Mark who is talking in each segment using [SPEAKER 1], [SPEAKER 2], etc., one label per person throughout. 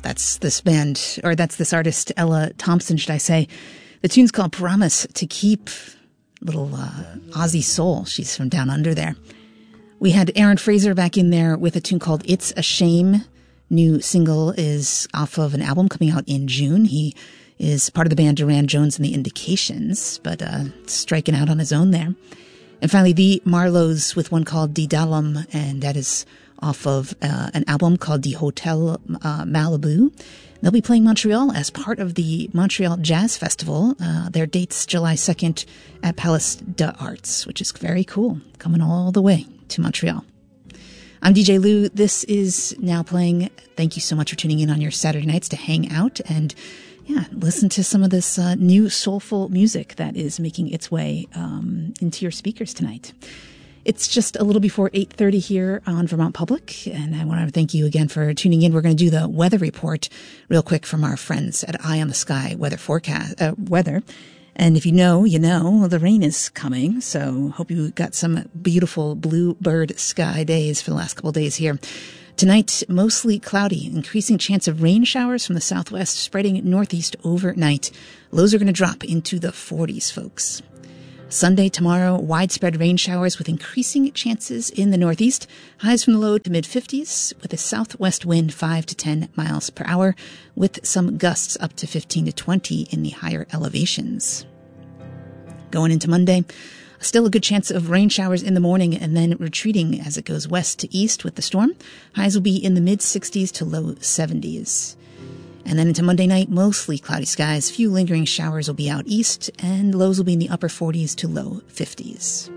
[SPEAKER 1] That's this band, or that's this artist, Ella Thompson, should I say. The tune's called Promise to Keep. Little Aussie soul. She's from down under there. We had Aaron Fraser back in there with a tune called It's a Shame. New single is off of an album coming out in June. He is part of the band Duran Jones and the Indications, but striking out on his own there. And finally, the Marlows with one called Die Dalam, and that is off of an album called Die Hotel Malibu. They'll be playing Montreal as part of the Montreal Jazz Festival. Their date's July 2nd at Palace des Arts, which is very cool, coming all the way to Montreal. I'm DJ Lou. This is Now Playing. Thank you so much for tuning in on your Saturday nights to hang out and listen to some of this new soulful music that is making its way into your speakers tonight. It's just a little before 8:30 here on Vermont Public, and I want to thank you again for tuning in. We're going to do the weather report real quick from our friends at Eye on the Sky weather. And if you know, the rain is coming, so hope you got some beautiful bluebird sky days for the last couple of days here. Tonight, mostly cloudy, increasing chance of rain showers from the southwest, spreading northeast overnight. Lows are going to drop into the 40s, folks. Sunday, tomorrow, widespread rain showers with increasing chances in the northeast. Highs from the low to mid-50s with a southwest wind 5 to 10 miles per hour with some gusts up to 15 to 20 in the higher elevations. Going into Monday, still a good chance of rain showers in the morning and then retreating as it goes west to east with the storm. Highs will be in the mid-60s to low 70s. And then into Monday night, mostly cloudy skies. Few lingering showers will be out east, and lows will be in the upper 40s to low 50s.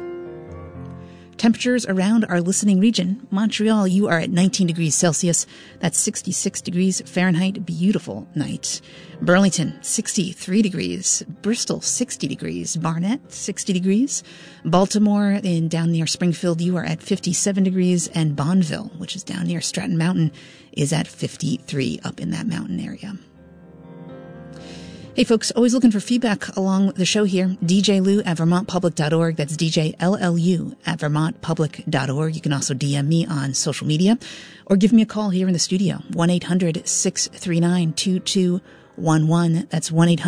[SPEAKER 1] Temperatures around our listening region. Montreal, you are at 19 degrees Celsius. That's 66 degrees Fahrenheit. Beautiful night. Burlington, 63 degrees. Bristol, 60 degrees. Barnett, 60 degrees. Baltimore, down near Springfield, you are at 57 degrees. And Bonneville, which is down near Stratton Mountain, is at 53 up in that mountain area. Hey folks, always looking for feedback along the show here. DJLou at vermontpublic.org. That's DJLLU at vermontpublic.org. You can also DM me on social media or give me a call here in the studio. 1-800-639-2211. That's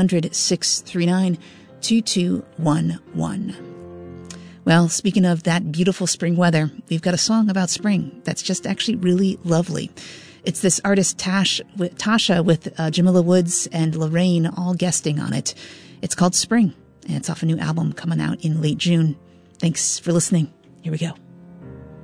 [SPEAKER 1] 1-800-639-2211. Well, speaking of that beautiful spring weather, we've got a song about spring that's just actually really lovely. It's this artist Tasha with Jamila Woods and Lorraine all guesting on it. It's called Spring, and it's off a new album coming out in late June. Thanks for listening. Here we go.